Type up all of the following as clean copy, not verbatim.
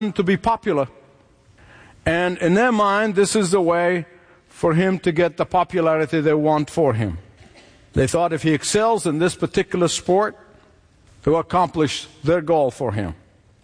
to be popular. And in their mind, this is the way for him to get the popularity they want for him. They thought if he excels in this particular sport, they will accomplish their goal for him.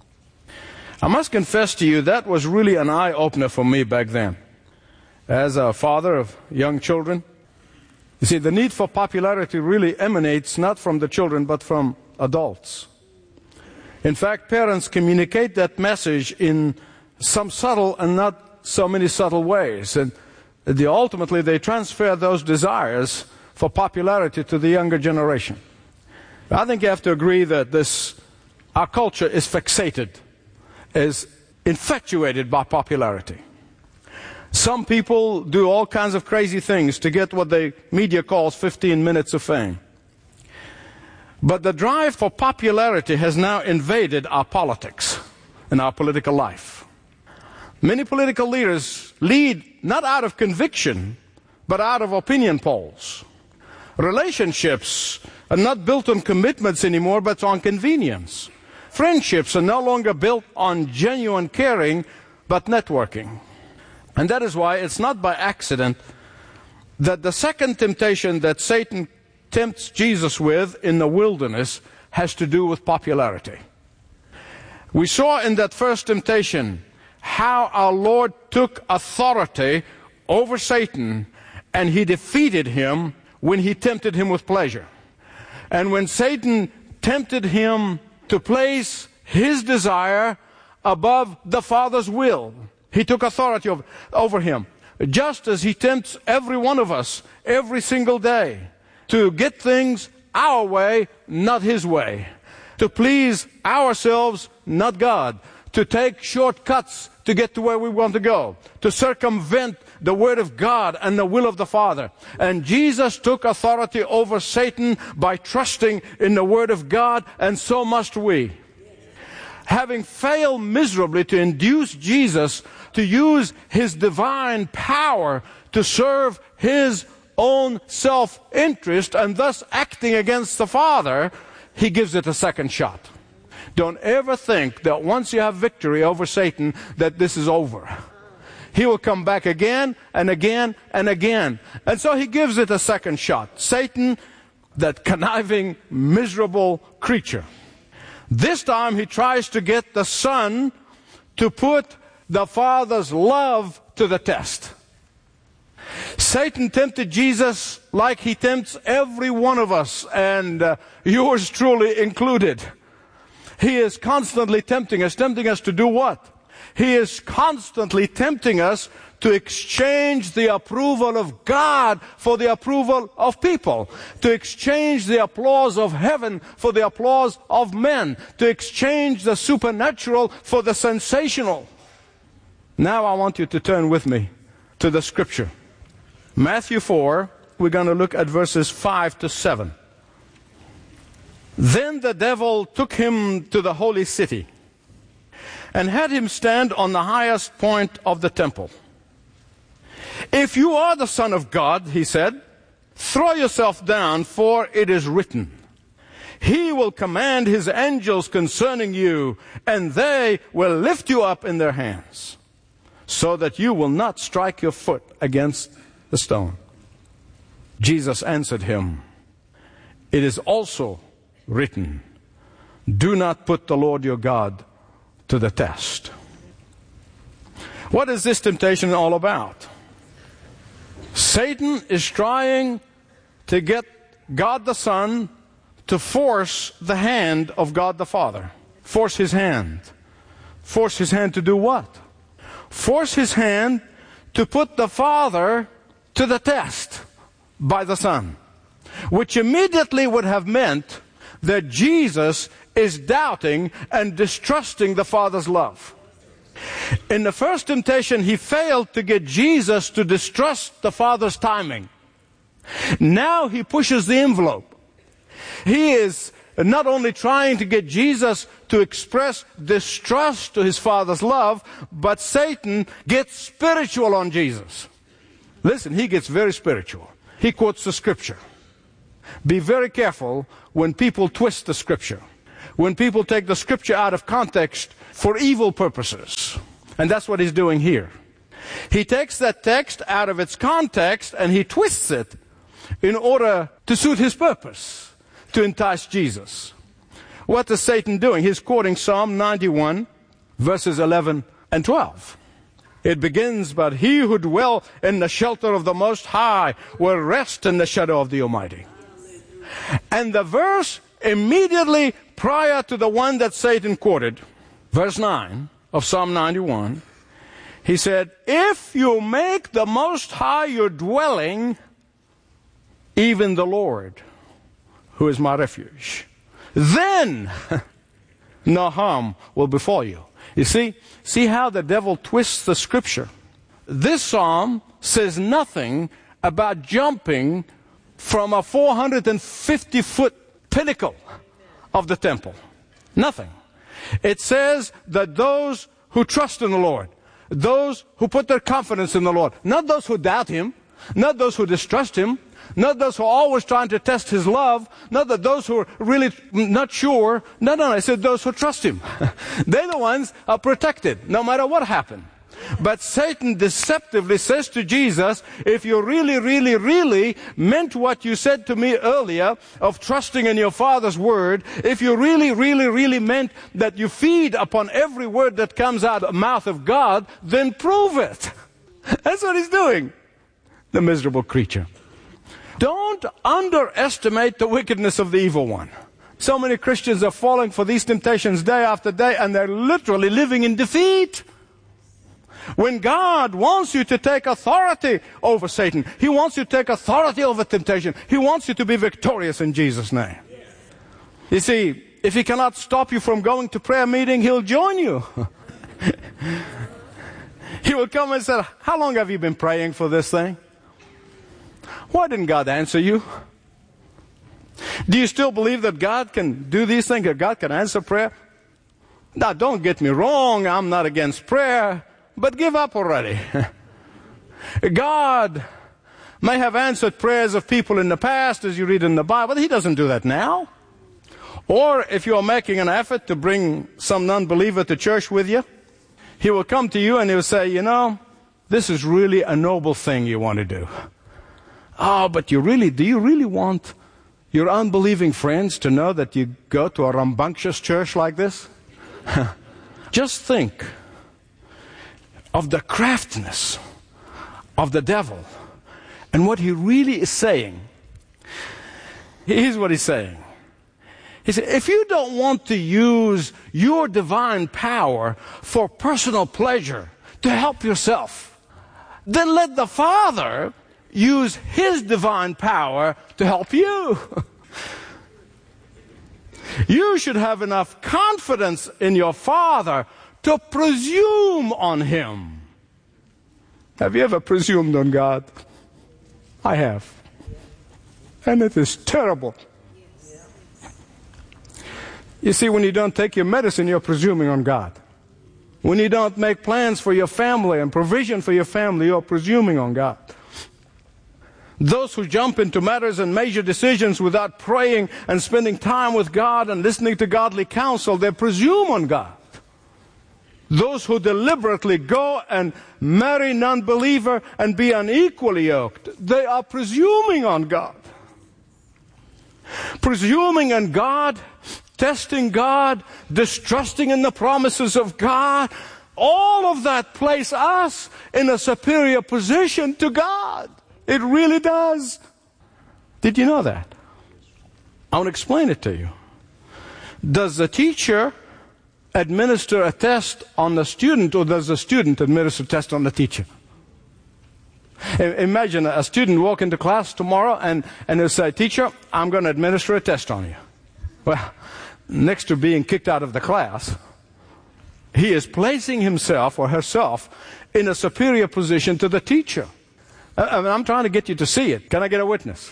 I must confess to you, that was really an eye-opener for me back then. As a father of young children, you see, the need for popularity really emanates not from the children, but from adults. In fact, parents communicate that message in some subtle and not so many subtle ways. And ultimately, they transfer those desires for popularity to the younger generation. I think you have to agree that our culture is fixated, is infatuated by popularity. Some people do all kinds of crazy things to get what the media calls 15 minutes of fame. But the drive for popularity has now invaded our politics and our political life. Many political leaders lead not out of conviction, but out of opinion polls. Relationships are not built on commitments anymore, but on convenience. Friendships are no longer built on genuine caring, but networking. And that is why it's not by accident that the second temptation that Satan tempts Jesus with in the wilderness has to do with popularity. We saw in that first temptation how our Lord took authority over Satan and he defeated him when he tempted him with pleasure. And when Satan tempted him to place his desire above the Father's will, he took authority over him. Just as he tempts every one of us every single day to get things our way, not his way. To please ourselves, not God. To take shortcuts to get to where we want to go. To circumvent the Word of God and the will of the Father. And Jesus took authority over Satan by trusting in the Word of God, and so must we. Having failed miserably to induce Jesus to use his divine power to serve his own self-interest and thus acting against the Father, he gives it a second shot. Don't ever think that once you have victory over Satan that this is over. He will come back again and again and again. And so he gives it a second shot. Satan, that conniving, miserable creature. This time he tries to get the Son to put the Father's love to the test. Satan tempted Jesus like he tempts every one of us, and yours truly included. He is constantly tempting us to do what? He is constantly tempting us to exchange the approval of God for the approval of people, to exchange the applause of heaven for the applause of men, to exchange the supernatural for the sensational. Now I want you to turn with me to the Scripture. Matthew 4, we're going to look at verses 5 to 7. Then the devil took him to the holy city and had him stand on the highest point of the temple. If you are the Son of God, he said, throw yourself down, for it is written, He will command His angels concerning you, and they will lift you up in their hands, so that you will not strike your foot against the stone. Jesus answered him, It is also written, Do not put the Lord your God to the test. What is this temptation all about? Satan is trying to get God the Son to force the hand of God the Father. Force His hand. Force His hand to do what? Force His hand to put the Father to the test by the Son. Which immediately would have meant that Jesus is doubting and distrusting the Father's love. In the first temptation, he failed to get Jesus to distrust the Father's timing. Now he pushes the envelope. He is not only trying to get Jesus to express distrust to his Father's love, but Satan gets spiritual on Jesus. Listen, he gets very spiritual. He quotes the Scripture. Be very careful when people twist the Scripture. when people take the scripture out of context for evil purposes. And that's what he's doing here. He takes that text out of its context and he twists it in order to suit his purpose, to entice Jesus. What is Satan doing? He's quoting Psalm 91, verses 11 and 12. It begins, "But he who dwell in the shelter of the Most High will rest in the shadow of the Almighty." And the verse immediately prior to the one that Satan quoted, verse 9 of Psalm 91, he said, "If you make the Most High your dwelling, even the Lord, who is my refuge, then no harm will befall you." You see how the devil twists the scripture. This psalm says nothing about jumping from a 450-foot pinnacle of the temple. Nothing. It says that those who trust in the Lord, those who put their confidence in the Lord, not those who doubt Him, not those who distrust Him, not those who are always trying to test His love, not that those who are really not sure. No, I said those who trust Him. They're the ones who are protected, no matter what happened. But Satan deceptively says to Jesus, if you really meant what you said to me earlier of trusting in your Father's word, if you really meant that you feed upon every word that comes out of the mouth of God, then prove it. That's what he's doing, the miserable creature. Don't underestimate the wickedness of the evil one. So many Christians are falling for these temptations day after day, and they're literally living in defeat. When God wants you to take authority over Satan, He wants you to take authority over temptation. He wants you to be victorious in Jesus' name. You see, if He cannot stop you from going to prayer meeting, He'll join you. He will come and say, "How long have you been praying for this thing? Why didn't God answer you? Do you still believe that God can do these things, that God can answer prayer?" Now, don't get me wrong, I'm not against prayer, but give up already. God may have answered prayers of people in the past, as you read in the Bible. He doesn't do that now. Or if you are making an effort to bring some non-believer to church with you, he will come to you and he will say, "You know, this is really a noble thing you want to do. Oh, but do you really want your unbelieving friends to know that you go to a rambunctious church like this?" Just think of the craftiness of the devil and what he really is saying. Here's what he's saying. He said, if you don't want to use your divine power for personal pleasure to help yourself, then let the Father use His divine power to help you. You should have enough confidence in your Father to presume on Him. Have you ever presumed on God? I have. And it is terrible. You see, when you don't take your medicine, you're presuming on God. When you don't make plans for your family and provision for your family, you're presuming on God. Those who jump into matters and major decisions without praying and spending time with God and listening to godly counsel, they presume on God. Those who deliberately go and marry non-believer and be unequally yoked, they are presuming on God. Presuming on God, testing God, distrusting in the promises of God, all of that place us in a superior position to God. It really does. Did you know that? I want to explain it to you. Does the teacher administer a test on the student, or does the student administer a test on the teacher? Imagine a student walk into class tomorrow and he'll say, "Teacher, I'm going to administer a test on you." Well, next to being kicked out of the class, he is placing himself or herself in a superior position to the teacher. I'm trying to get you to see it. Can I get a witness?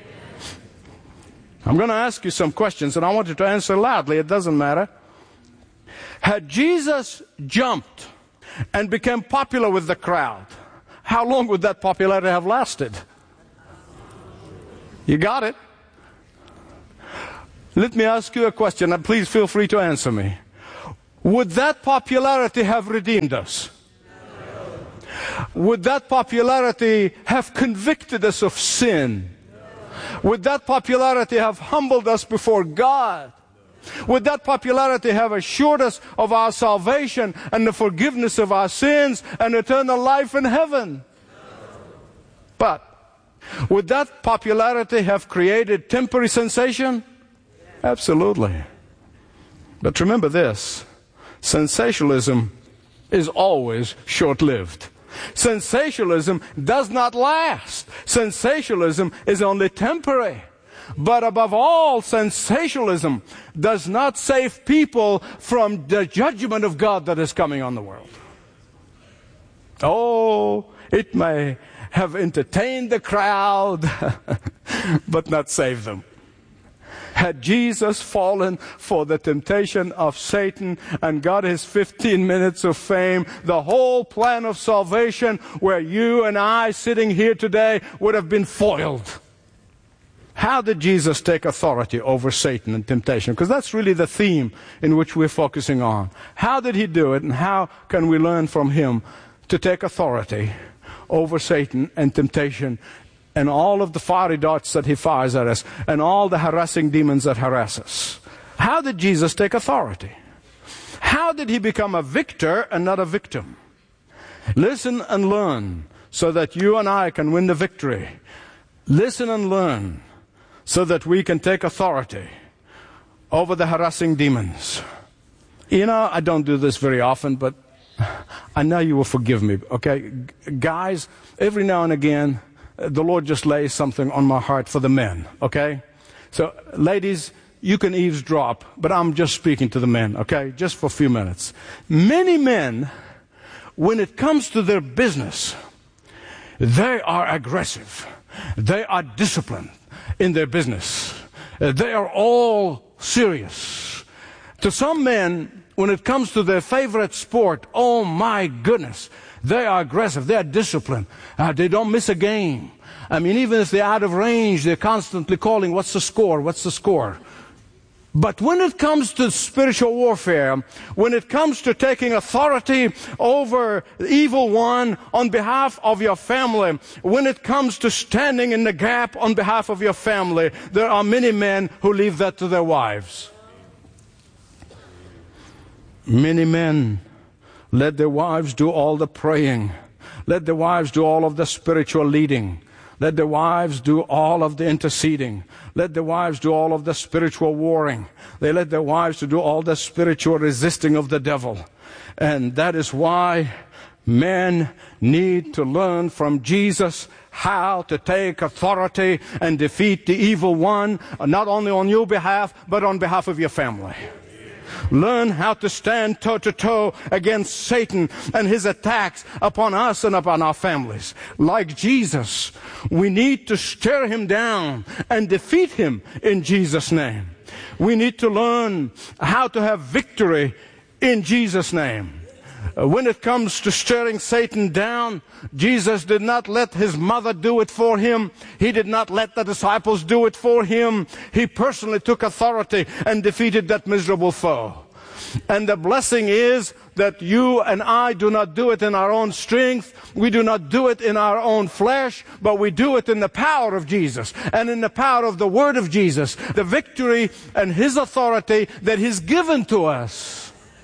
I'm going to ask you some questions, and I want you to answer loudly. It doesn't matter. Had Jesus jumped and become popular with the crowd, how long would that popularity have lasted? You got it? Let me ask you a question, and please feel free to answer me. Would that popularity have redeemed us? No. Would that popularity have convicted us of sin? No. Would that popularity have humbled us before God? No. Would that popularity have assured us of our salvation and the forgiveness of our sins and eternal life in heaven? No. But would that popularity have created temporary sensation? Absolutely. But remember this, sensationalism is always short-lived. Sensationalism does not last. Sensationalism is only temporary. But above all, sensationalism does not save people from the judgment of God that is coming on the world. Oh, it may have entertained the crowd, but not saved them. Had Jesus fallen for the temptation of Satan and got his 15 minutes of fame, the whole plan of salvation where you and I sitting here today would have been foiled. How did Jesus take authority over Satan and temptation? Because that's really the theme in which we're focusing on. How did he do it, and how can we learn from him to take authority over Satan and temptation and all of the fiery darts that he fires at us, and all the harassing demons that harass us? How did Jesus take authority? How did he become a victor and not a victim? Listen and learn so that you and I can win the victory. Listen and learn so that we can take authority over the harassing demons. You know, I don't do this very often, but I know you will forgive me, okay? Guys, every now and again, the Lord just lays something on my heart for the men, okay? So, ladies, you can eavesdrop, but I'm just speaking to the men, okay? Just for a few minutes. Many men, when it comes to their business, they are aggressive. They are disciplined in their business. They are all serious. To some men, when it comes to their favorite sport, oh my goodness, they are aggressive. They are disciplined. They don't miss a game. I mean, even if they're out of range, they're constantly calling, what's the score? What's the score? But when it comes to spiritual warfare, when it comes to taking authority over the evil one on behalf of your family, when it comes to standing in the gap on behalf of your family, there are many men who leave that to their wives. Many men let their wives do all the praying. Let their wives do all of the spiritual leading. Let their wives do all of the interceding. Let their wives do all of the spiritual warring. They let their wives to do all the spiritual resisting of the devil. And that is why men need to learn from Jesus how to take authority and defeat the evil one, not only on your behalf, but on behalf of your family. Learn how to stand toe-to-toe against Satan and his attacks upon us and upon our families. Like Jesus, we need to stare him down and defeat him in Jesus' name. We need to learn how to have victory in Jesus' name. When it comes to staring Satan down, Jesus did not let his mother do it for him. He did not let the disciples do it for him. He personally took authority and defeated that miserable foe. And the blessing is that you and I do not do it in our own strength. We do not do it in our own flesh, but we do it in the power of Jesus and in the power of the Word of Jesus, the victory and His authority that He's given to us.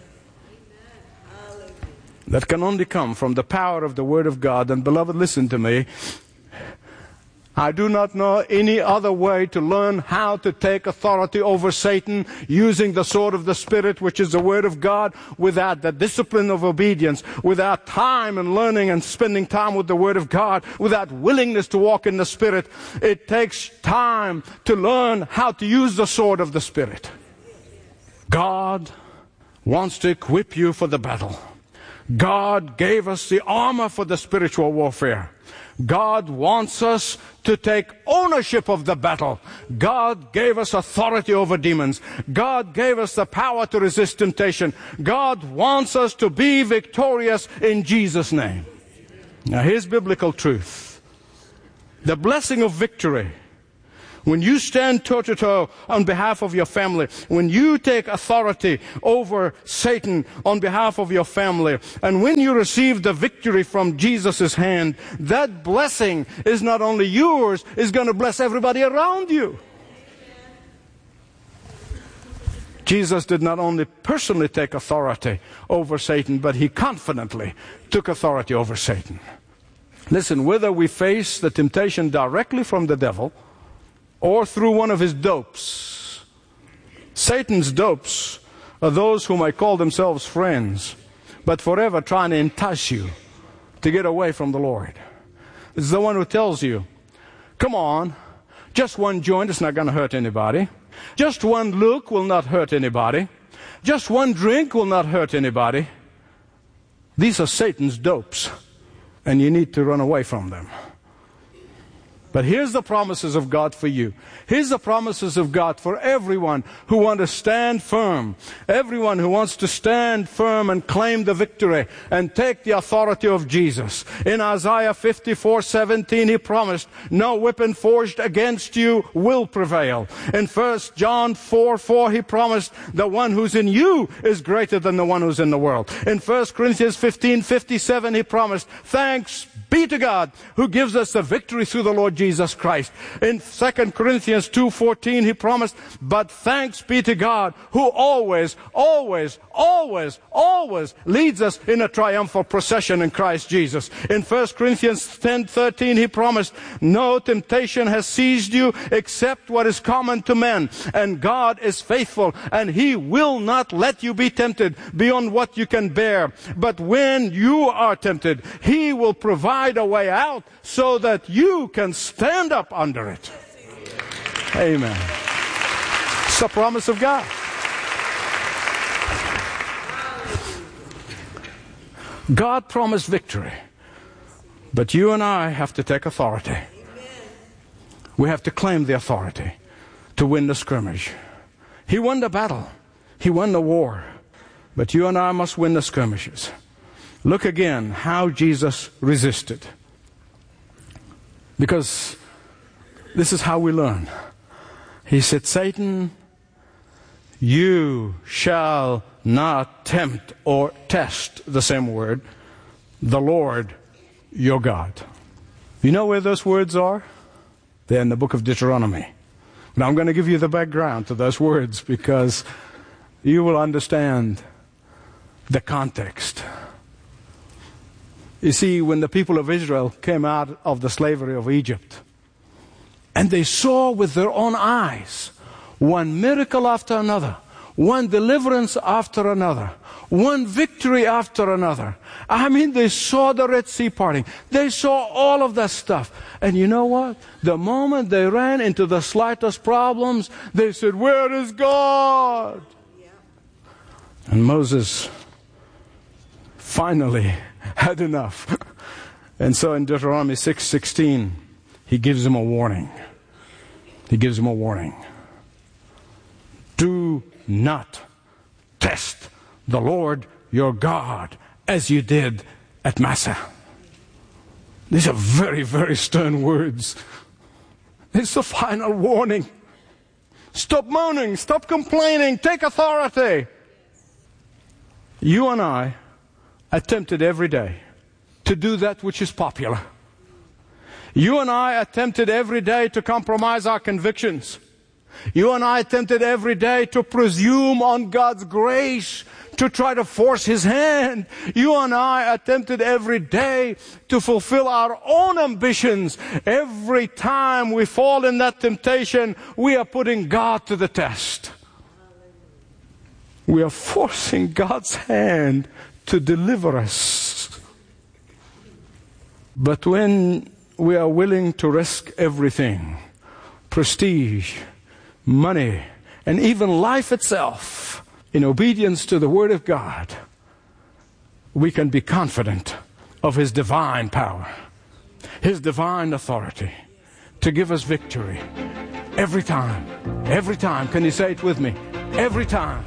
That can only come from the power of the Word of God. And beloved, listen to me. I do not know any other way to learn how to take authority over Satan using the sword of the Spirit, which is the Word of God, without the discipline of obedience, without time and learning and spending time with the Word of God, without willingness to walk in the Spirit. It takes time to learn how to use the sword of the Spirit. God wants to equip you for the battle. God gave us the armor for the spiritual warfare. God wants us to take ownership of the battle. God gave us authority over demons. God gave us the power to resist temptation. God wants us to be victorious in Jesus' name. Now here's biblical truth. The blessing of victory When you stand toe-to-toe on behalf of your family, when you take authority over Satan on behalf of your family, and when you receive the victory from Jesus' hand, that blessing is not only yours, it's going to bless everybody around you. Jesus did not only personally take authority over Satan, but he confidently took authority over Satan. Listen, whether we face the temptation directly from the devil or through one of his dopes, Satan's dopes are those whom I call themselves friends, but forever trying to entice you to get away from the Lord. It's the one who tells you, come on, just one joint is not going to hurt anybody. Just one look will not hurt anybody. Just one drink will not hurt anybody. These are Satan's dopes, and you need to run away from them. But here's the promises of God for you. Here's the promises of God for everyone who wants to stand firm. Everyone who wants to stand firm and claim the victory and take the authority of Jesus. In Isaiah 54:17, he promised, no weapon forged against you will prevail. In 1 John 4:4, he promised, the one who's in you is greater than the one who's in the world. In 1 Corinthians 15:57, he promised, thanks be to God who gives us the victory through the Lord Jesus Christ. In 2 Corinthians 2:14, he promised, but thanks be to God who always leads us in a triumphal procession in Christ Jesus. In 1 Corinthians 10:13, he promised, no temptation has seized you except what is common to men. And God is faithful, and he will not let you be tempted beyond what you can bear. But when you are tempted, he will provide a way out so that you can stand up under it. Amen. It's the promise of God. God promised victory, but you and I have to take authority. We have to claim the authority to win the skirmish. He won the battle. He won the war. But you and I must win the skirmishes. Look again how Jesus resisted. Because this is how we learn. He said, Satan, you shall not tempt or test, the same word, the Lord your God. You know where those words are? They're in the book of Deuteronomy. Now I'm going to give you the background to those words because you will understand the context. You see, when the people of Israel came out of the slavery of Egypt, and they saw with their own eyes one miracle after another, one deliverance after another, one victory after another. I mean, they saw the Red Sea parting. They saw all of that stuff. And you know what? The moment they ran into the slightest problems, they said, where is God? Yeah. And Moses finally had enough. And so in Deuteronomy 6:16, he gives him a warning. He gives him a warning. Do not test the Lord your God as you did at Massah. These are very, very stern words. It's the final warning. Stop moaning. Stop complaining. Take authority. You and I are tempted every day to do that which is popular. You and I are tempted every day to compromise our convictions. You and I are tempted every day to presume on God's grace, to try to force His hand. You and I are tempted every day to fulfill our own ambitions. Every time we fall in that temptation, we are putting God to the test. We are forcing God's hand to deliver us. But when we are willing to risk everything, prestige, money, and even life itself, in obedience to the Word of God, we can be confident of His divine power, His divine authority to give us victory every time. Every time. Can you say it with me? Every time.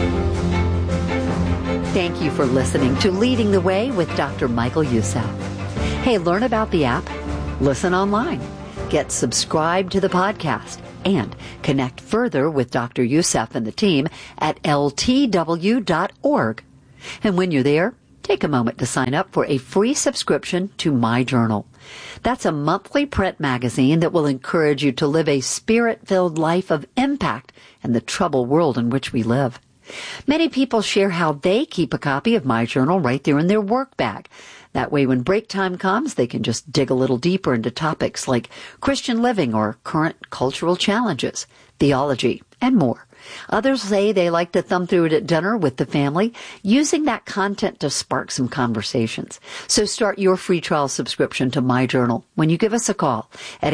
Thank you for listening to Leading the Way with Dr. Michael Youssef. Hey, learn about the app, listen online, Get subscribed to the podcast and connect further with Dr. Youssef and the team at ltw.org. And when you're there, take a moment to sign up for a free subscription to My Journal. That's a monthly print magazine that will encourage you to live a spirit-filled life of impact in the troubled world in which we live. Many people share how they keep a copy of My Journal right there in their work bag. That way, when break time comes, they can just dig a little deeper into topics like Christian living or current cultural challenges, theology, and more. Others say they like to thumb through it at dinner with the family, using that content to spark some conversations. So start your free trial subscription to My Journal when you give us a call at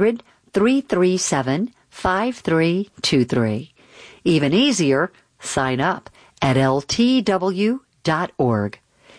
800-337-5323. Even easier, sign up at ltw.org.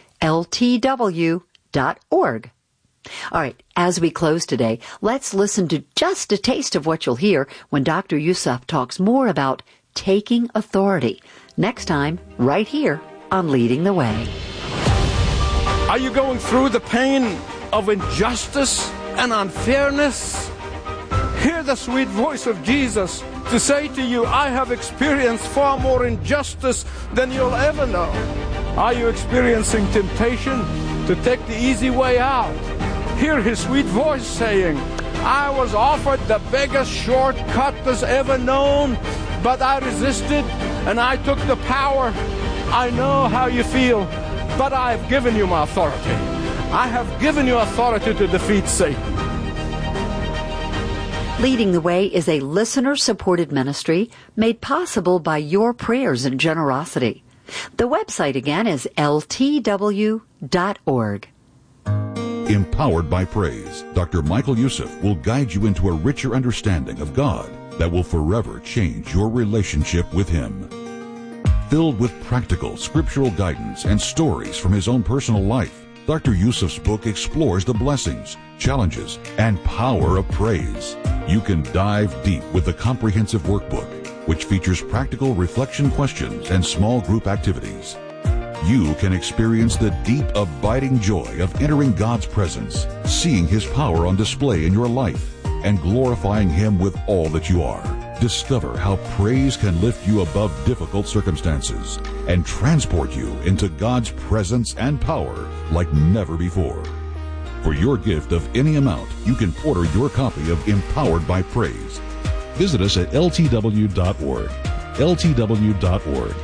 ltw.org. All right, as we close today, let's listen to just a taste of what you'll hear when Dr. Youssef talks more about taking authority. Next time, right here on Leading the Way. Are you going through the pain of injustice and unfairness? Hear the sweet voice of Jesus to say to you, I have experienced far more injustice than you'll ever know. Are you experiencing temptation to take the easy way out? Hear his sweet voice saying, I was offered the biggest shortcut that's ever known, but I resisted and I took the power. I know how you feel, but I have given you my authority. I have given you authority to defeat Satan. Leading the Way is a listener-supported ministry made possible by your prayers and generosity. The website again is ltw.org. Empowered by Praise, Dr. Michael Youssef will guide you into a richer understanding of God that will forever change your relationship with Him. Filled with practical, scriptural guidance and stories from his own personal life, Dr. Youssef's book explores the blessings, challenges, and power of praise. You can dive deep with the comprehensive workbook, which features practical reflection questions and small group activities. You can experience the deep, abiding joy of entering God's presence, seeing His power on display in your life, and glorifying Him with all that you are. Discover how praise can lift you above difficult circumstances and transport you into God's presence and power like never before. For your gift of any amount, you can order your copy of Empowered by Praise. Visit us at ltw.org. ltw.org.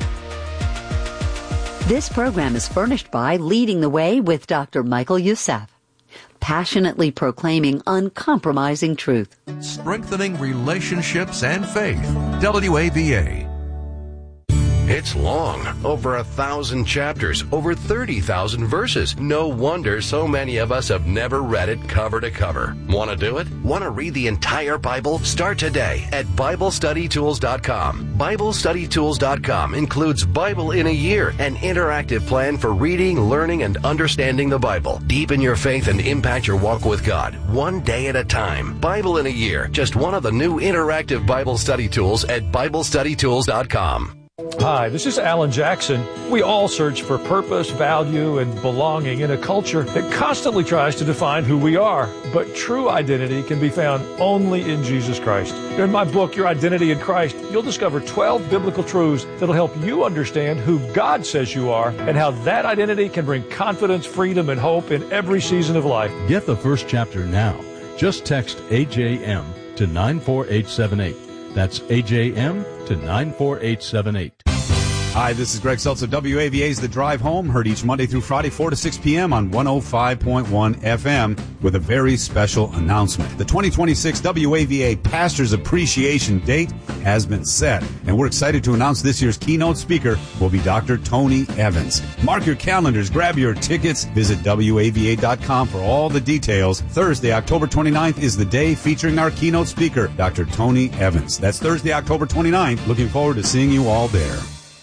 This program is furnished by Leading the Way with Dr. Michael Youssef, passionately proclaiming uncompromising truth. Strengthening relationships and faith. WAVA. It's long, over 1,000 chapters, over 30,000 verses. No wonder so many of us have never read it cover to cover. Want to do it? Want to read the entire Bible? Start today at BibleStudyTools.com. BibleStudyTools.com includes Bible in a Year, an interactive plan for reading, learning, and understanding the Bible. Deepen your faith and impact your walk with God, one day at a time. Bible in a Year, just one of the new interactive Bible study tools at BibleStudyTools.com. Hi, this is Alan Jackson. We all search for purpose, value, and belonging in a culture that constantly tries to define who we are. But true identity can be found only in Jesus Christ. In my book, Your Identity in Christ, you'll discover 12 biblical truths that'll help you understand who God says you are and how that identity can bring confidence, freedom, and hope in every season of life. Get the first chapter now. Just text AJM to 94878. That's AJM to 94878. Hi, this is Greg Seltzer. WAVA's The Drive Home, heard each Monday through Friday, 4 to 6 p.m. on 105.1 FM with a very special announcement. The 2026 WAVA Pastors Appreciation Date has been set, and we're excited to announce this year's keynote speaker will be Dr. Tony Evans. Mark your calendars, grab your tickets, visit WAVA.com for all the details. Thursday, October 29th is the day featuring our keynote speaker, Dr. Tony Evans. That's Thursday, October 29th. Looking forward to seeing you all there.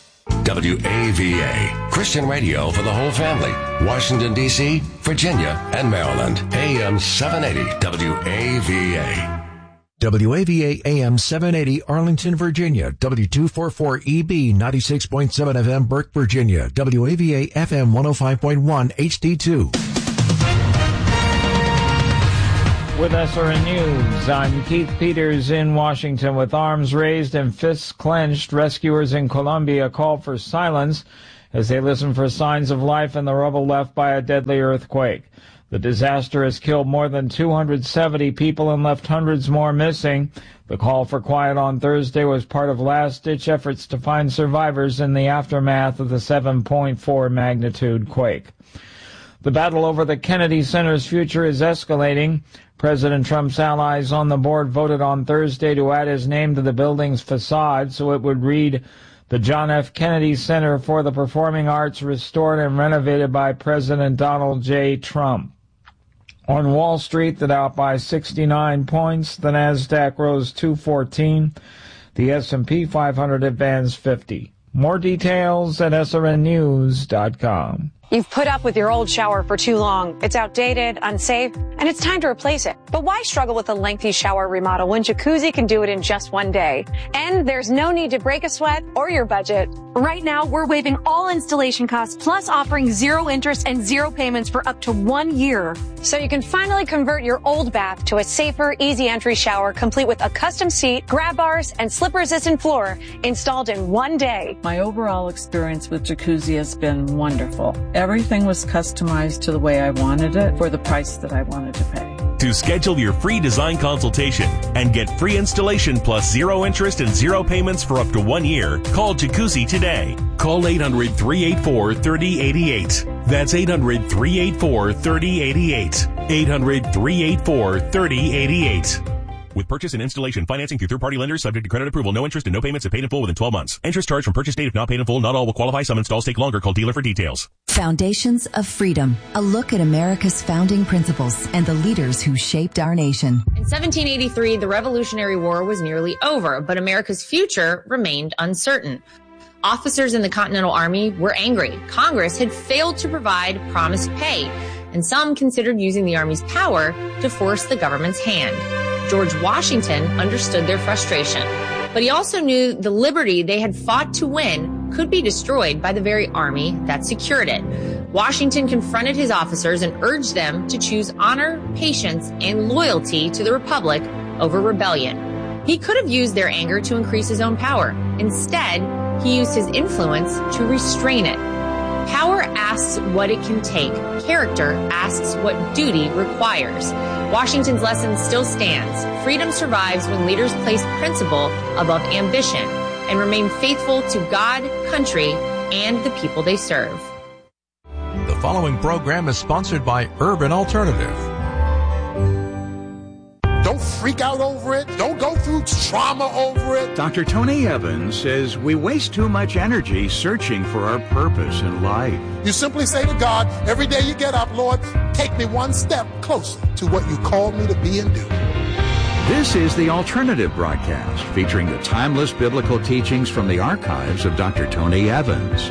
WAVA, Christian radio for the whole family. Washington, D.C., Virginia, and Maryland. AM 780 WAVA. WAVA AM 780 Arlington, Virginia. W244EB 96.7 FM Burke, Virginia. WAVA FM 105.1 HD2. With SRN News, I'm Keith Peters in Washington. With arms raised and fists clenched, rescuers in Colombia call for silence as they listen for signs of life in the rubble left by a deadly earthquake. The disaster has killed more than 270 people and left hundreds more missing. The call for quiet on Thursday was part of last-ditch efforts to find survivors in the aftermath of the 7.4 magnitude quake. The battle over the Kennedy Center's future is escalating. President Trump's allies on the board voted on Thursday to add his name to the building's facade so it would read the John F. Kennedy Center for the Performing Arts, restored and renovated by President Donald J. Trump. On Wall Street, the Dow by 69 points, the Nasdaq rose 214, the S&P 500 advanced 50. More details at srnnews.com. You've put up with your old shower for too long. It's outdated, unsafe, and it's time to replace it. But why struggle with a lengthy shower remodel when Jacuzzi can do it in just one day? And there's no need to break a sweat or your budget. Right now, we're waiving all installation costs, plus offering 0 interest and 0 payments for up to 1 year. So you can finally convert your old bath to a safer, easy entry shower, complete with a custom seat, grab bars, and slip-resistant floor installed in 1 day. My overall experience with Jacuzzi has been wonderful. Everything was customized to the way I wanted it for the price that I wanted to pay. To schedule your free design consultation and get free installation plus 0 interest and 0 payments for up to 1 year, call Jacuzzi today. Call 800-384-3088. That's 800-384-3088. 800-384-3088. With purchase and installation financing through third-party lenders subject to credit approval, no interest and no payments if paid in full within 12 months. Interest charged from purchase date if not paid in full. Not all will qualify. Some installs take longer. Call dealer for details. Foundations of Freedom. A look at America's founding principles and the leaders who shaped our nation. In 1783, the Revolutionary War was nearly over, but America's future remained uncertain. Officers in the Continental Army were angry. Congress had failed to provide promised pay, and some considered using the Army's power to force the government's hand. George Washington understood their frustration, but he also knew the liberty they had fought to win could be destroyed by the very army that secured it. Washington confronted his officers and urged them to choose honor, patience, and loyalty to the Republic over rebellion. He could have used their anger to increase his own power. Instead, he used his influence to restrain it. Power asks what it can take. Character asks what duty requires. Washington's lesson still stands. Freedom survives when leaders place principle above ambition and remain faithful to God, country, and the people they serve. The following program is sponsored by Urban Alternative. Don't freak out over it. Don't go through trauma over it. Dr. Tony Evans says we waste too much energy searching for our purpose in life. You simply say to God, every day you get up, Lord, take me one step closer to what you called me to be and do. This is the Alternative Broadcast, featuring the timeless biblical teachings from the archives of Dr. Tony Evans.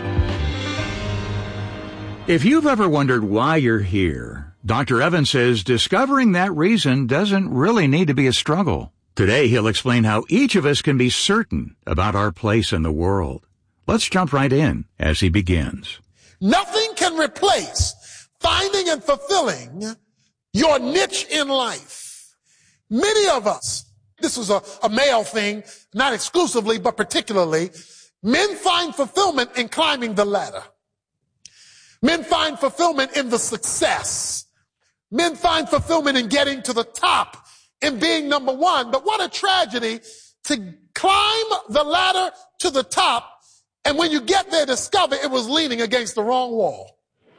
If you've ever wondered why you're here, Dr. Evans says discovering that reason doesn't really need to be a struggle. Today, he'll explain how each of us can be certain about our place in the world. Let's jump right in as he begins. Nothing can replace finding and fulfilling your niche in life. Many of us, this is a male thing, not exclusively, but particularly, men find fulfillment in climbing the ladder. Men find fulfillment in the success. Men find fulfillment in getting to the top, in being number one. But what a tragedy to climb the ladder to the top, and when you get there, discover it was leaning against the wrong wall.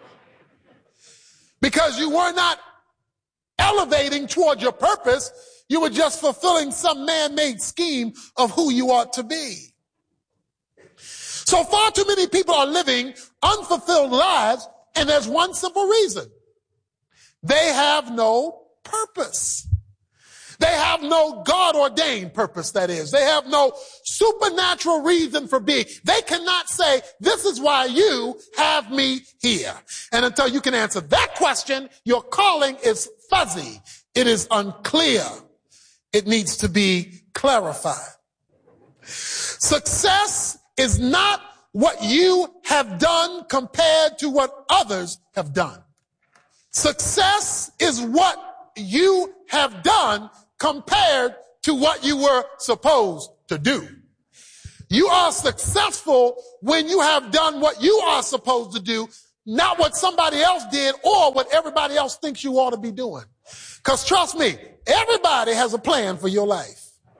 Because you were not elevating toward your purpose, you were just fulfilling some man-made scheme of who you ought to be. So far too many people are living unfulfilled lives, and there's one simple reason. They have no purpose. They have no God-ordained purpose, that is. They have no supernatural reason for being. They cannot say, this is why you have me here. And until you can answer that question, your calling is fuzzy. It is unclear. It needs to be clarified. Success is not what you have done compared to what others have done. Success is what you have done compared to what you were supposed to do. You are successful when you have done what you are supposed to do, not what somebody else did or what everybody else thinks you ought to be doing. Because trust me, everybody has a plan for your life.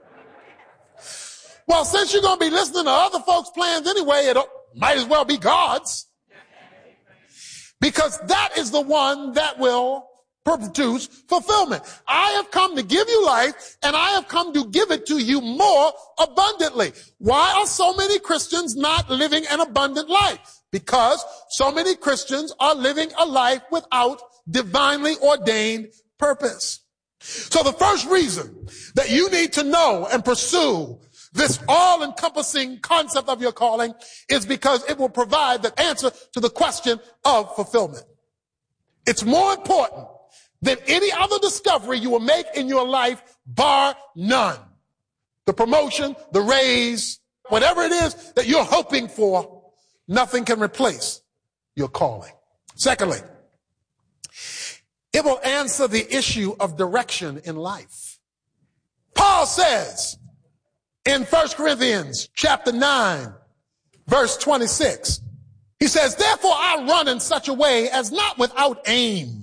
Well, since you're going to be listening to other folks' plans anyway, it might as well be God's. Because that is the one that will produce fulfillment. I have come to give you life, and I have come to give it to you more abundantly. Why are so many Christians not living an abundant life? Because so many Christians are living a life without divinely ordained purpose. So the first reason that you need to know and pursue this all-encompassing concept of your calling is because it will provide the answer to the question of fulfillment. It's more important than any other discovery you will make in your life, bar none. The promotion, the raise, whatever it is that you're hoping for, nothing can replace your calling. Secondly, it will answer the issue of direction in life. Paul says in 1 Corinthians chapter 9, verse 26, he says, therefore I run in such a way as not without aim.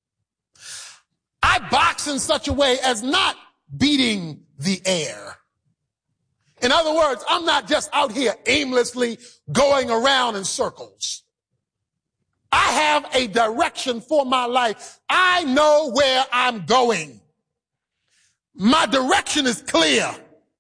I box in such a way as not beating the air. In other words, I'm not just out here aimlessly going around in circles. I have a direction for my life. I know where I'm going. My direction is clear.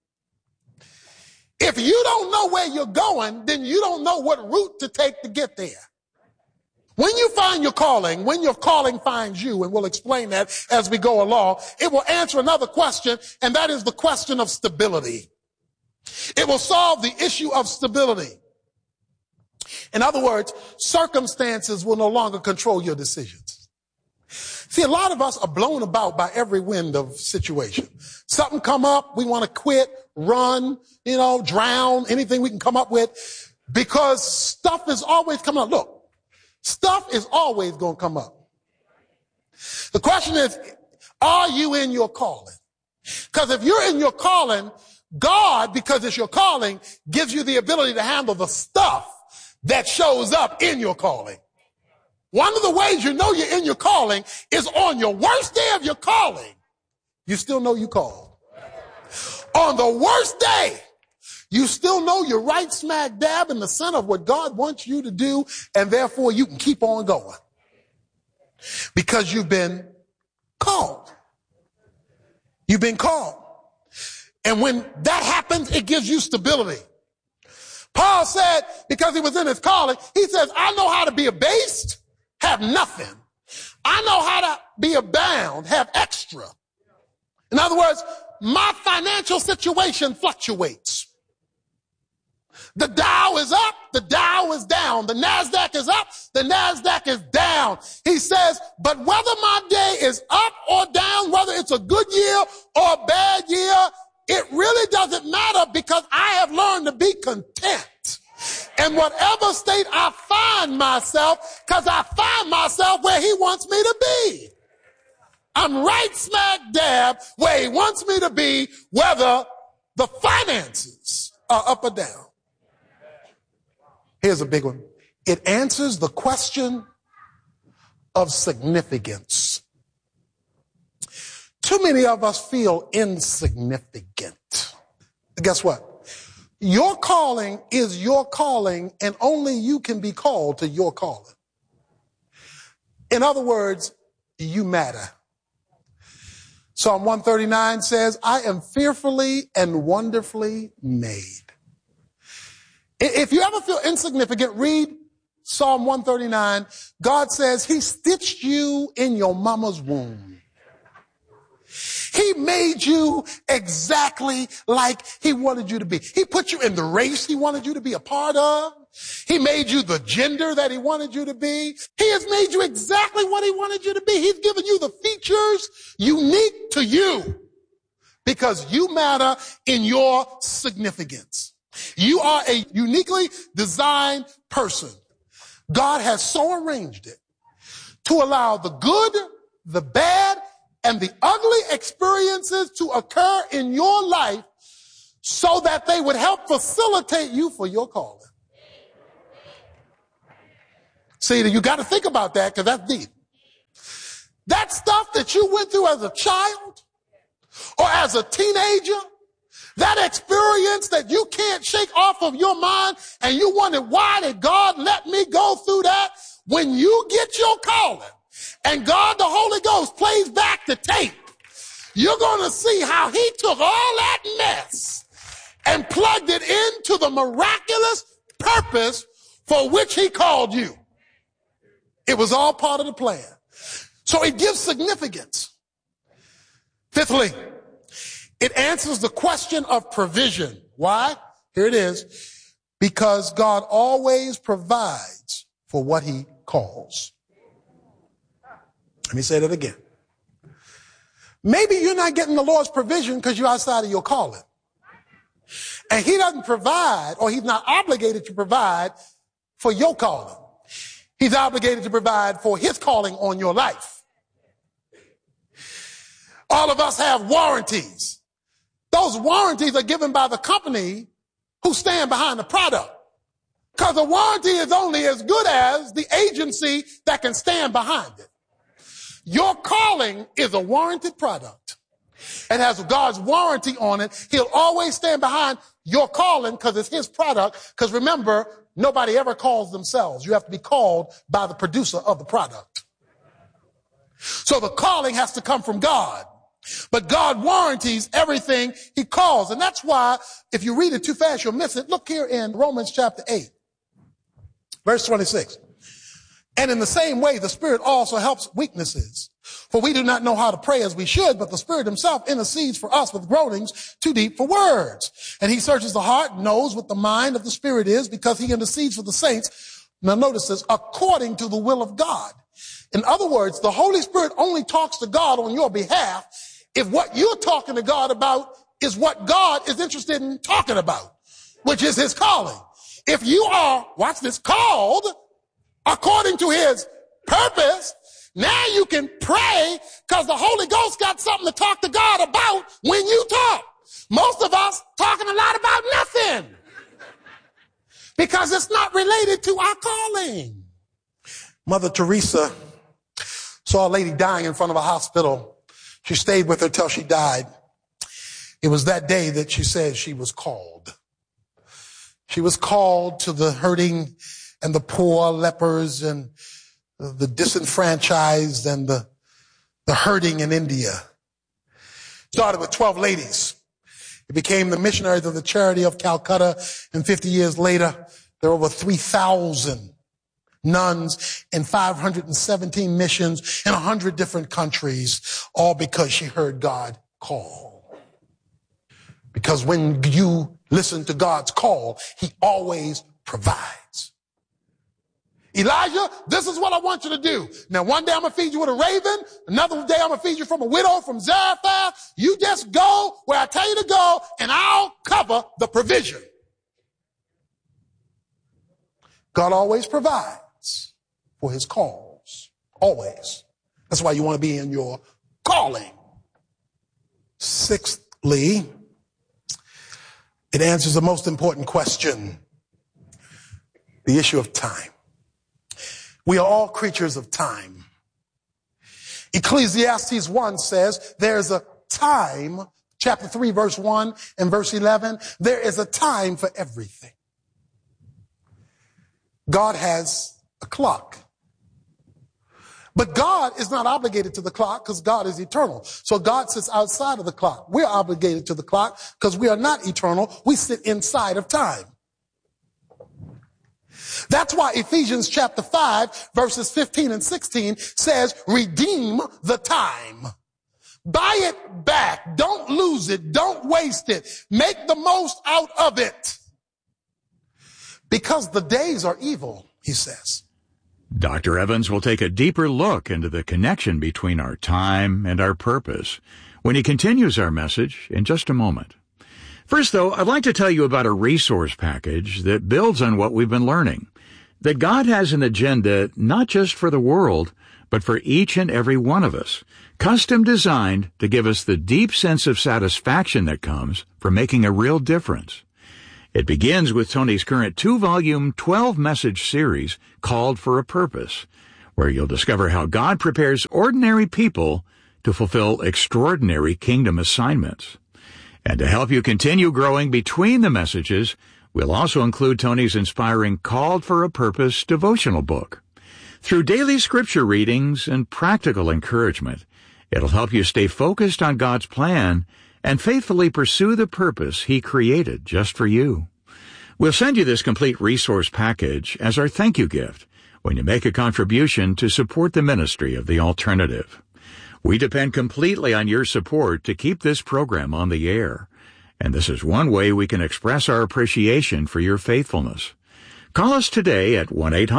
If you don't know where you're going, then you don't know what route to take to get there. When you find your calling, when your calling finds you, and we'll explain that as we go along, it will answer another question, and that is the question of stability. It will solve the issue of stability. In other words, circumstances will no longer control your decisions. See, a lot of us are blown about by every wind of situation. Something come up, we want to quit, run, drown, anything we can come up with, because stuff is always coming up. Look, stuff is always going to come up. The question is, are you in your calling? Because if you're in your calling, God, because it's your calling, gives you the ability to handle the stuff that shows up in your calling. One of the ways you know you're in your calling is on your worst day of your calling, you still know you called. On the worst day, you still know you're right smack dab in the center of what God wants you to do, and therefore you can keep on going. Because you've been called. You've been called. And when that happens, it gives you stability. Paul said, because he was in his calling, he says, I know how to be abased, have nothing. I know how to be abound, have extra. In other words, my financial situation fluctuates. The Dow is up, the Dow is down. The NASDAQ is up, the NASDAQ is down. He says, but whether my day is up or down, whether it's a good year or a bad year, it really doesn't matter, because I have learned to be content in whatever state I find myself, because I find myself where he wants me to be. I'm right smack dab where he wants me to be, whether the finances are up or down. Here's a big one. It answers the question of significance. Too many of us feel insignificant. Guess what? Your calling is your calling, and only you can be called to your calling. In other words, you matter. Psalm 139 says, I am fearfully and wonderfully made. If you ever feel insignificant, read Psalm 139. God says he stitched you in your mama's womb. He made you exactly like he wanted you to be. He put you in the race he wanted you to be a part of. He made you the gender that he wanted you to be. He has made you exactly what he wanted you to be. He's given you the features unique to you, because you matter in your significance. You are a uniquely designed person. God has so arranged it to allow the good, the bad, and the ugly experiences to occur in your life so that they would help facilitate you for your calling. See, you got to think about that because that's deep. That stuff that you went through as a child or as a teenager, that experience that you can't shake off of your mind and you wonder, why did God let me go through that? When you get your calling and God, the Holy Ghost, plays back the tape, you're going to see how he took all that mess and plugged it into the miraculous purpose for which he called you. It was all part of the plan. So it gives significance. Fifthly, it answers the question of provision. Why? Here it is. Because God always provides for what he calls. Let me say that again. Maybe you're not getting the Lord's provision because you're outside of your calling. And he doesn't provide, or he's not obligated to provide for your calling. He's obligated to provide for his calling on your life. All of us have warranties. Those warranties are given by the company who stand behind the product. Because a warranty is only as good as the agency that can stand behind it. Your calling is a warranted product. It has God's warranty on it. He'll always stand behind your calling because it's his product. Because remember, nobody ever calls themselves. You have to be called by the producer of the product. So the calling has to come from God. But God warranties everything he calls. And that's why if you read it too fast, you'll miss it. Look here in Romans chapter 8, verse 26. And in the same way, the Spirit also helps weaknesses. For we do not know how to pray as we should, but the Spirit himself intercedes for us with groanings too deep for words. And he searches the heart, knows what the mind of the Spirit is, because he intercedes for the saints. Now notice this, according to the will of God. In other words, the Holy Spirit only talks to God on your behalf if what you're talking to God about is what God is interested in talking about, which is his calling. If you are, watch this, called according to his purpose, now you can pray because the Holy Ghost got something to talk to God about when you talk. Most of us talking a lot about nothing because it's not related to our calling. Mother Teresa saw a lady dying in front of a hospital. She stayed with her till she died. It was that day that she said she was called. She was called to the hurting and the poor, lepers and the disenfranchised and the hurting in India. Started with 12 ladies. It became the missionaries of the Charity of Calcutta, and 50 years later, there are over 3,000 nuns in 517 missions in 100 different countries, all because she heard God call. Because when you listen to God's call, he always provides. Elijah, this is what I want you to do. Now, one day I'm going to feed you with a raven. Another day I'm going to feed you from a widow from Zarephath. You just go where I tell you to go, and I'll cover the provision. God always provides for his calls. Always. That's why you want to be in your calling. Sixthly, it answers the most important question, the issue of time. We are all creatures of time. Ecclesiastes 1 says there's a time, chapter 3, verse 1 and verse 11, there is a time for everything. God has a clock. But God is not obligated to the clock because God is eternal. So God sits outside of the clock. We're obligated to the clock because we are not eternal. We sit inside of time. That's why Ephesians chapter 5, verses 15 and 16 says, redeem the time. Buy it back. Don't lose it. Don't waste it. Make the most out of it. Because the days are evil, he says. Dr. Evans will take a deeper look into the connection between our time and our purpose when he continues our message in just a moment. First, though, I'd like to tell you about a resource package that builds on what we've been learning. That God has an agenda not just for the world, but for each and every one of us, custom designed to give us the deep sense of satisfaction that comes from making a real difference. It begins with Tony's current 2-volume, 12-message series, Called for a Purpose, where you'll discover how God prepares ordinary people to fulfill extraordinary kingdom assignments. And to help you continue growing between the messages, we'll also include Tony's inspiring Called for a Purpose devotional book. Through daily scripture readings and practical encouragement, it'll help you stay focused on God's plan and faithfully pursue the purpose He created just for you. We'll send you this complete resource package as our thank you gift when you make a contribution to support the ministry of The Alternative. We depend completely on your support to keep this program on the air, and this is one way we can express our appreciation for your faithfulness. Call us today at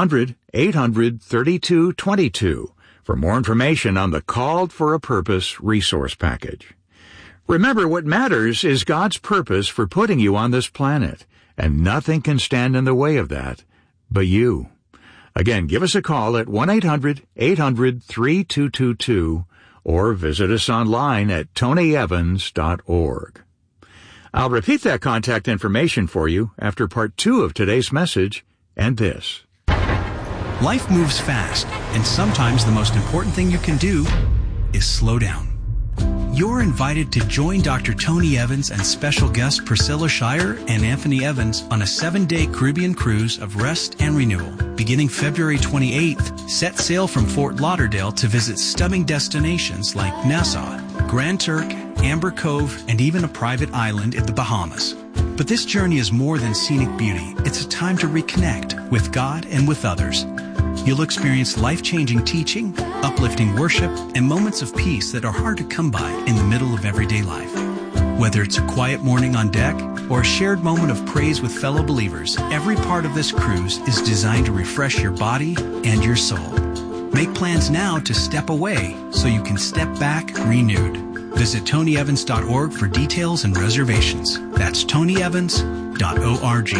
1-800-800-3222 for more information on the Called for a Purpose resource package. Remember, what matters is God's purpose for putting you on this planet, and nothing can stand in the way of that but you. Again, give us a call at 1-800-800-3222 or visit us online at tonyevans.org. I'll repeat that contact information for you after part 2 of today's message and this. Life moves fast, and sometimes the most important thing you can do is slow down. You're invited to join Dr. Tony Evans and special guests Priscilla Shirer and Anthony Evans on a 7-day Caribbean cruise of rest and renewal. Beginning February 28th, set sail from Fort Lauderdale to visit stunning destinations like Nassau, Grand Turk, Amber Cove, and even a private island in the Bahamas. But this journey is more than scenic beauty. It's a time to reconnect with God and with others. You'll experience life-changing teaching, uplifting worship, and moments of peace that are hard to come by in the middle of everyday life. Whether it's a quiet morning on deck or a shared moment of praise with fellow believers, every part of this cruise is designed to refresh your body and your soul. Make plans now to step away so you can step back renewed. Visit tonyevans.org for details and reservations. That's tonyevans.org.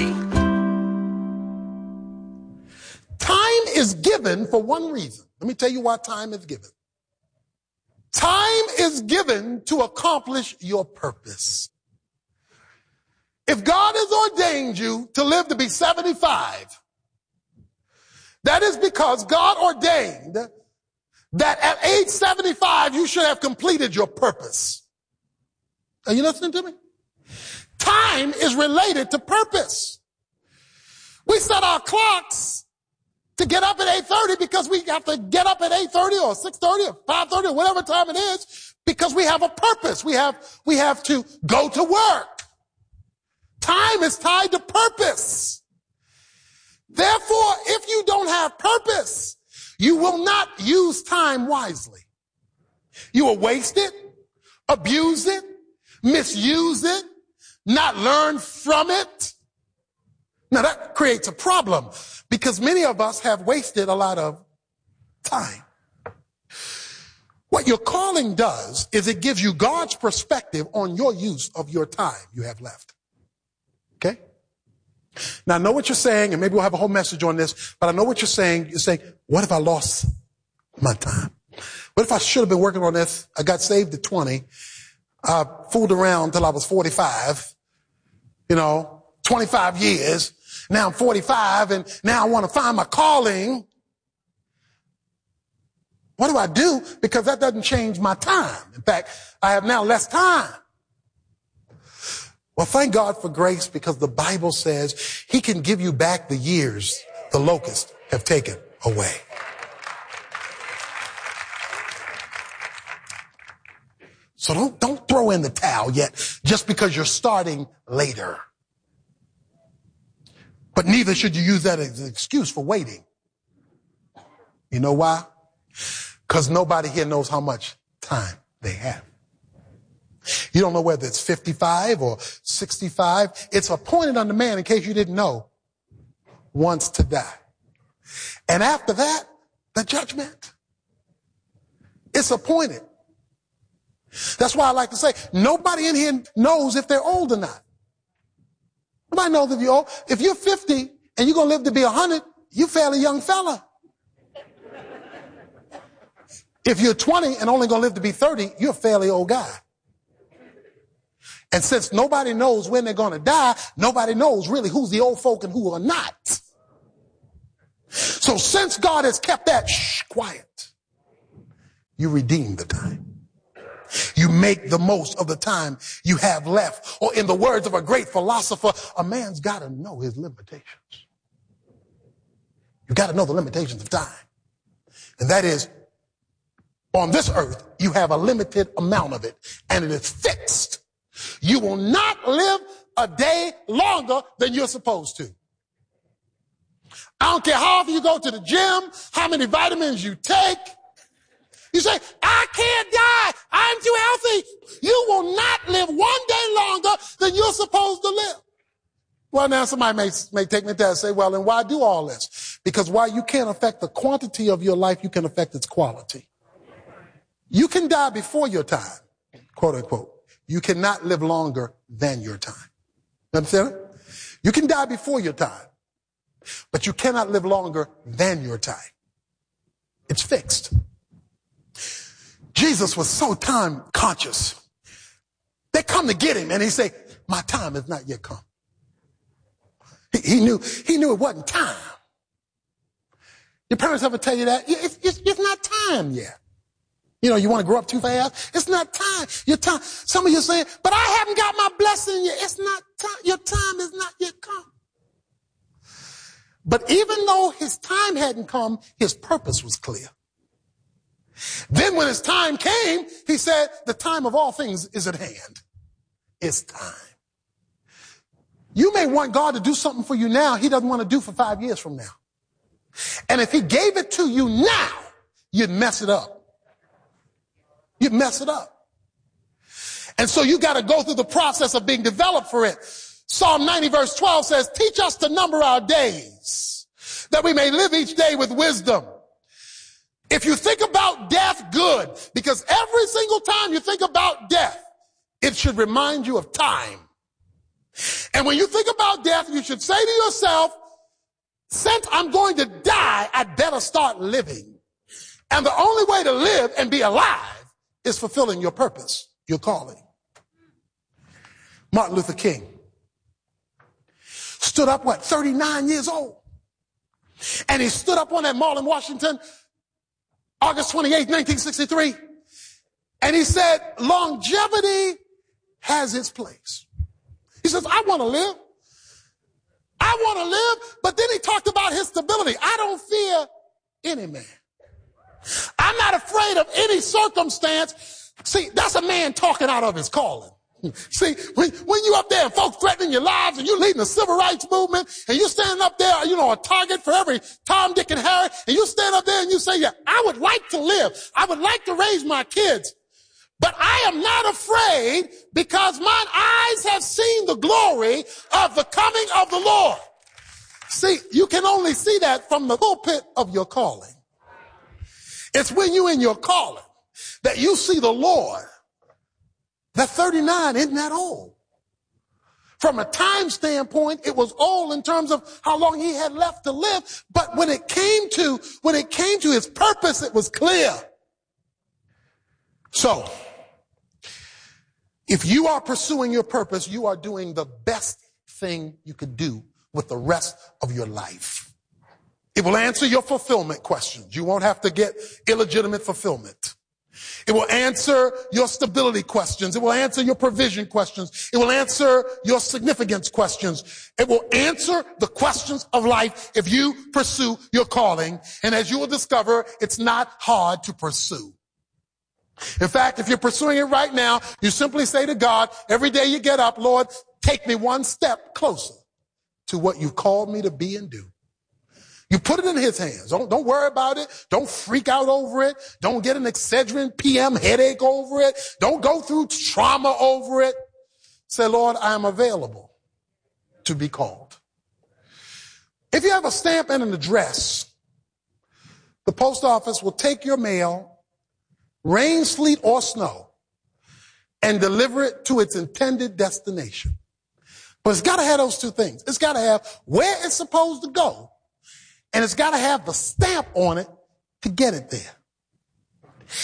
Time is given for one reason. Let me tell you why time is given. Time is given to accomplish your purpose. If God has ordained you to live to be 75, that is because God ordained that at age 75 you should have completed your purpose. Are you listening to me? Time is related to purpose. We set our clocks to get up at 8:30 because we have to get up at 8:30 or 6:30 or 5:30 or whatever time it is because we have a purpose. We have to go to work. Time is tied to purpose. Therefore, if you don't have purpose, you will not use time wisely. You will waste it, abuse it, misuse it, not learn from it. Now that creates a problem because many of us have wasted a lot of time. What your calling does is it gives you God's perspective on your use of your time you have left. Okay? Now I know what you're saying, and maybe we'll have a whole message on this, but I know what you're saying. You're saying, what if I lost my time? What if I should have been working on this? I got saved at 20. I fooled around till I was 45. 25 years. Now I'm 45 and now I want to find my calling. What do I do? Because that doesn't change my time. In fact, I have now less time. Well, thank God for grace because the Bible says He can give you back the years the locusts have taken away. So don't throw in the towel yet just because you're starting later. But neither should you use that as an excuse for waiting. You know why? Because nobody here knows how much time they have. You don't know whether it's 55 or 65. It's appointed unto man, in case you didn't know, once to die. And after that, the judgment. It's appointed. That's why I like to say, nobody in here knows if they're old or not. Nobody knows if you're old. If you're 50 and you're going to live to be 100, you're a fairly young fella. If you're 20 and only going to live to be 30, you're a fairly old guy. And since nobody knows when they're going to die, nobody knows really who's the old folk and who are not. So since God has kept that quiet, you redeem the time. You make the most of the time you have left. Or in the words of a great philosopher, a man's got to know his limitations. You got to know the limitations of time. And that is, on this earth, you have a limited amount of it, and it is fixed. You will not live a day longer than you're supposed to. I don't care how often you go to the gym, how many vitamins you take. You say, I can't die. I'm too healthy. You will not live one day longer than you're supposed to live. Well, now somebody may take me to that and say, well, then why do all this? Because while you can't affect the quantity of your life, you can affect its quality. You can die before your time, quote unquote. You cannot live longer than your time. Understand it? You can die before your time, but you cannot live longer than your time. It's fixed. Jesus was so time conscious. They come to get him and he say, my time has not yet come. He knew it wasn't time. Your parents ever tell you that? It's not time yet. You know, you want to grow up too fast? It's not time. Your time. Some of you saying, but I haven't got my blessing yet. It's not time. Your time has not yet come. But even though his time hadn't come, his purpose was clear. Then when his time came, he said, the time of all things is at hand. It's time. You may want God to do something for you now he doesn't want to do for 5 years from now. And if he gave it to you now, you'd mess it up. You'd mess it up. And so you got to go through the process of being developed for it. Psalm 90 verse 12 says, teach us to number our days, that we may live each day with wisdom. If you think about death, good, because every single time you think about death, it should remind you of time. And when you think about death, you should say to yourself, since I'm going to die, I'd better start living. And the only way to live and be alive is fulfilling your purpose, your calling. Martin Luther King stood up, 39 years old. And he stood up on that mall in Washington, August 28, 1963. And he said, longevity has its place. He says, I want to live. I want to live. But then he talked about his stability. I don't fear any man. I'm not afraid of any circumstance. See, that's a man talking out of his calling. See, when you up there and folks threatening your lives and you're leading the civil rights movement and you're standing up there, a target for every Tom, Dick, and Harry, and you stand up there and you say, yeah, I would like to live. I would like to raise my kids. But I am not afraid because mine eyes have seen the glory of the coming of the Lord. See, you can only see that from the pulpit of your calling. It's when you're in your calling that you see the Lord. That 39 isn't that old. From a time standpoint, it was old in terms of how long he had left to live. But when it came to his purpose, it was clear. So, if you are pursuing your purpose, you are doing the best thing you could do with the rest of your life. It will answer your fulfillment questions. You won't have to get illegitimate fulfillment. It will answer your stability questions. It will answer your provision questions. It will answer your significance questions. It will answer the questions of life if you pursue your calling. And as you will discover, it's not hard to pursue. In fact, if you're pursuing it right now, you simply say to God, every day you get up, Lord, take me one step closer to what you've called me to be and do. You put it in his hands. Don't worry about it. Don't freak out over it. Don't get an Excedrin PM headache over it. Don't go through trauma over it. Say, Lord, I am available to be called. If you have a stamp and an address, the post office will take your mail, rain, sleet, or snow, and deliver it to its intended destination. But it's got to have those two things. It's got to have where it's supposed to go, and it's got to have the stamp on it to get it there.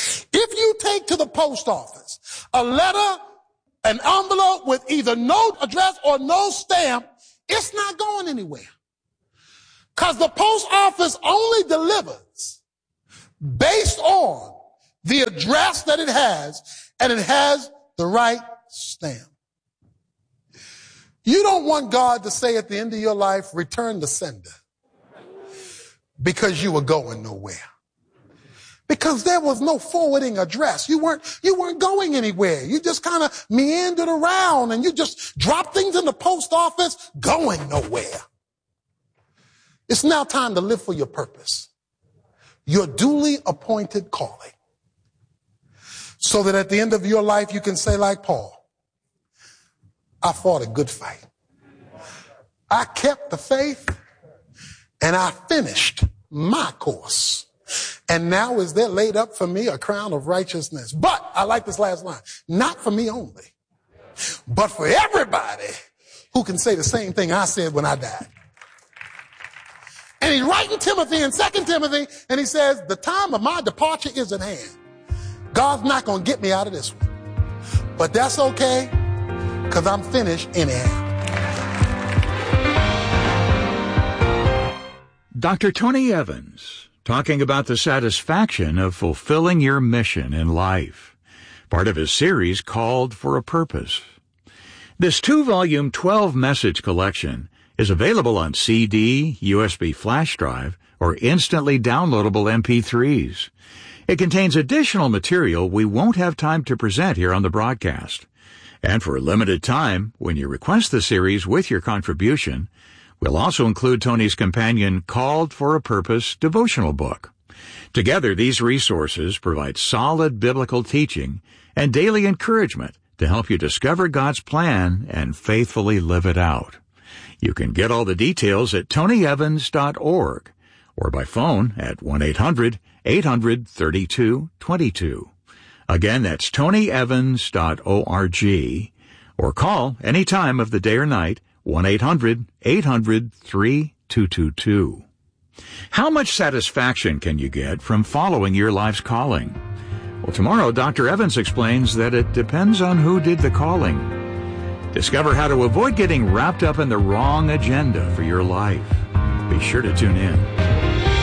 take to the post office a letter, an envelope with either no address or no stamp, it's not going anywhere. Because the post office only delivers based on the address that it has, and it has the right stamp. You don't want God to say at the end of your life, return the sender, because you were going nowhere. Because there was no forwarding address. You weren't going anywhere. You just kind of meandered around and you just dropped things in the post office, going nowhere. It's now time to live for your purpose, your duly appointed calling, so that at the end of your life you can say like Paul, I fought a good fight. I kept the faith and I finished my course. And now is there laid up for me a crown of righteousness. But, I like this last line, not for me only, but for everybody who can say the same thing I said when I died. And he's writing Timothy in 2 Timothy, and he says, the time of my departure is at hand. God's not going to get me out of this one. But that's okay, because I'm finished anyhow. Dr. Tony Evans, talking about the satisfaction of fulfilling your mission in life, part of his series Called for a Purpose. This 2-volume 12-message collection is available on CD, USB flash drive, or instantly downloadable MP3s. It contains additional material we won't have time to present here on the broadcast. And for a limited time, when you request the series with your contribution, we'll also include Tony's companion Called for a Purpose devotional book. Together, these resources provide solid biblical teaching and daily encouragement to help you discover God's plan and faithfully live it out. You can get all the details at tonyevans.org or by phone at 1-800-800-3222. Again, that's tonyevans.org, or call any time of the day or night, 1-800-800-3222. How much satisfaction can you get from following your life's calling? Well, tomorrow, Dr. Evans explains that it depends on who did the calling. Discover how to avoid getting wrapped up in the wrong agenda for your life. Be sure to tune in.